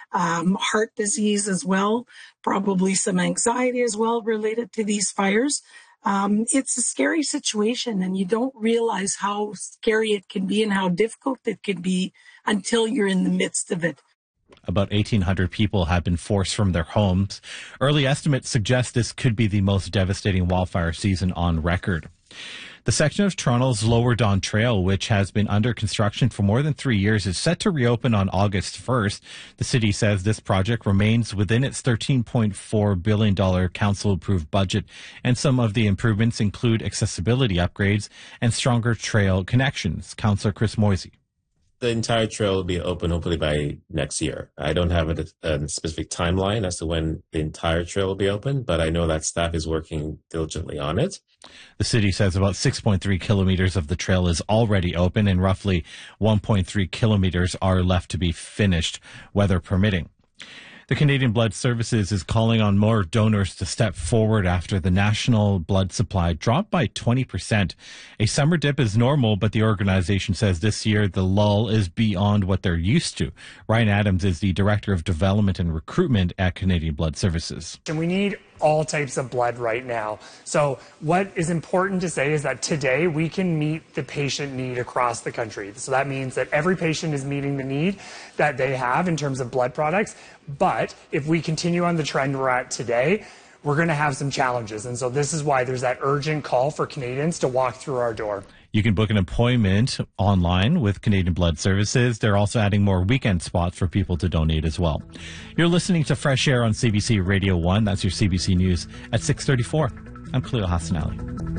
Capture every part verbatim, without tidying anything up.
um, heart disease as well, probably some anxiety as well related to these fires. Um, it's a scary situation, and you don't realize how scary it can be and how difficult it can be until you're in the midst of it. About eighteen hundred people have been forced from their homes. Early estimates suggest this could be the most devastating wildfire season on record. The section of Toronto's Lower Don Trail, which has been under construction for more than three years, is set to reopen on August first. The city says this project remains within its thirteen point four billion dollars council-approved budget, and some of the improvements include accessibility upgrades and stronger trail connections. Councillor Chris Moisey. The entire trail will be open hopefully by next year. I don't have a, a specific timeline as to when the entire trail will be open, but I know that staff is working diligently on it. The city says about six point three kilometers of the trail is already open and roughly one point three kilometers are left to be finished, weather permitting. The Canadian Blood Services is calling on more donors to step forward after the national blood supply dropped by twenty percent. A summer dip is normal, but the organization says this year the lull is beyond what they're used to. Ryan Adams is the Director of Development and Recruitment at Canadian Blood Services. And we need all types of blood right now. So what is important to say is that today we can meet the patient need across the country. So that means that every patient is meeting the need that they have in terms of blood products. But if we continue on the trend we're at today, we're going to have some challenges. And so this is why there's that urgent call for Canadians to walk through our door. You can book an appointment online with Canadian Blood Services. They're also adding more weekend spots for people to donate as well. You're listening to Fresh Air on C B C Radio one. That's your C B C News at six thirty-four. I'm Khalil Hassan Ali.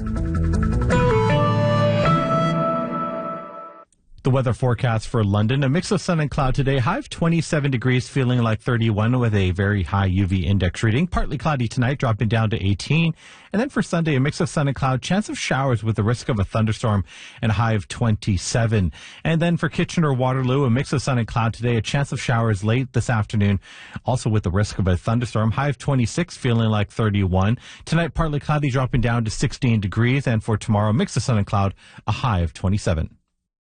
The weather forecast for London, a mix of sun and cloud today. High of twenty-seven degrees, feeling like thirty-one with a very high U V index reading. Partly cloudy tonight, dropping down to eighteen. And then for Sunday, a mix of sun and cloud, chance of showers with the risk of a thunderstorm and a high of twenty-seven. And then for Kitchener-Waterloo, a mix of sun and cloud today, a chance of showers late this afternoon, also with the risk of a thunderstorm. High of twenty-six, feeling like thirty-one. Tonight, partly cloudy, dropping down to sixteen degrees. And for tomorrow, a mix of sun and cloud, a high of twenty-seven.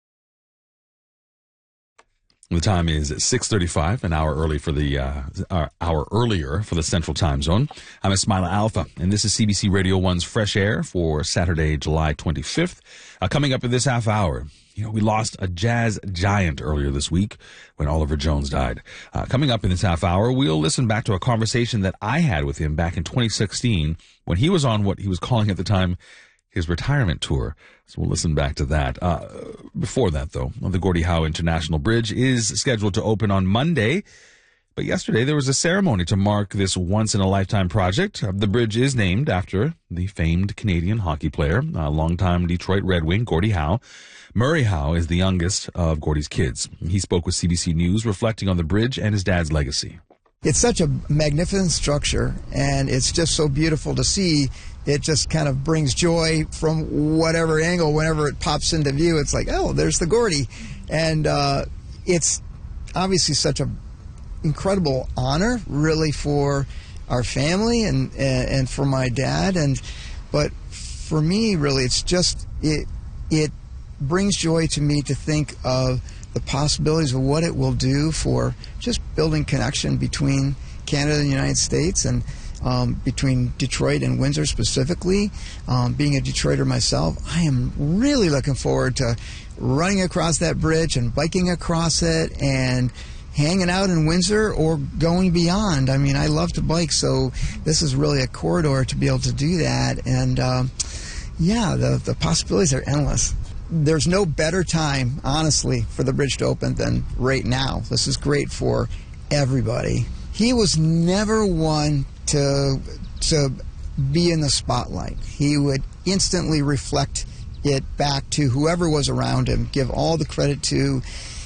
The time is six thirty-five, an hour early for the uh, uh, hour earlier for the Central Time Zone. I'm Ismaila Alpha, and this is C B C Radio one's Fresh Air for Saturday, July twenty-fifth. Uh, coming up in this half hour, you know, we lost a jazz giant earlier this week when Oliver Jones died. Uh, coming up in this half hour, we'll listen back to a conversation that I had with him back in twenty sixteen when he was on what he was calling at the time his retirement tour. So we'll listen back to that. Uh, before that, though, the Gordie Howe International Bridge is scheduled to open on Monday. But yesterday, there was a ceremony to mark this once-in-a-lifetime project. Uh, the bridge is named after the famed Canadian hockey player, uh, longtime Detroit Red Wing, Gordie Howe. Murray Howe is the youngest of Gordie's kids. He spoke with C B C News, reflecting on the bridge and his dad's legacy. It's such a magnificent structure, and it's just so beautiful to see. It just kind of brings joy from whatever angle, whenever it pops into view. It's like, oh, there's the Gordie. And uh, it's obviously such an incredible honor, really, for our family and, and and for my dad. And but for me, really, it's just, it it brings joy to me to think of the possibilities of what it will do for just building connection between Canada and the United States, and um, between Detroit and Windsor specifically. Um, being a Detroiter myself, I am really looking forward to running across that bridge and biking across it and hanging out in Windsor or going beyond. I mean, I love to bike, so this is really a corridor to be able to do that. And um, yeah, the, the possibilities are endless. There's no better time, honestly, for the bridge to open than right now. This is great for everybody. He was never one to to be in the spotlight. He would instantly reflect it back to whoever was around him, give all the credit to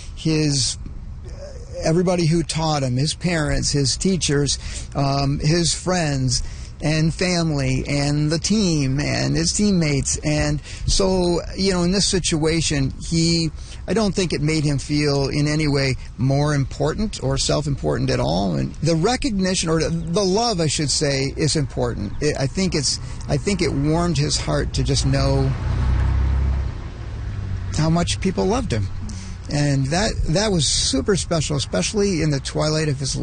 his everybody who taught him, his parents, his teachers, um, his friends and family and the team and his teammates. And so, you know, in this situation, he, I don't think it made him feel in any way more important or self-important at all. And the recognition, or the love, I should say, is important. It, I think it's, I think it warmed his heart to just know how much people loved him. And that that was super special, especially in the twilight of his